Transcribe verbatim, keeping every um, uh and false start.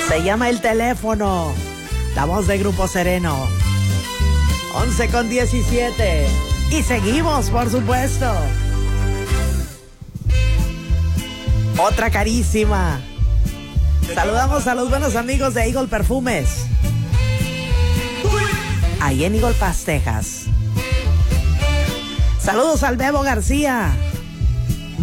Se llama El Teléfono. La voz de Grupo Sereno. once con diecisiete. Y seguimos, por supuesto. Otra carísima. Saludamos a los buenos amigos de Eagle Perfumes. Ahí en Eagle Pass, Texas. Saludos al Bebo García.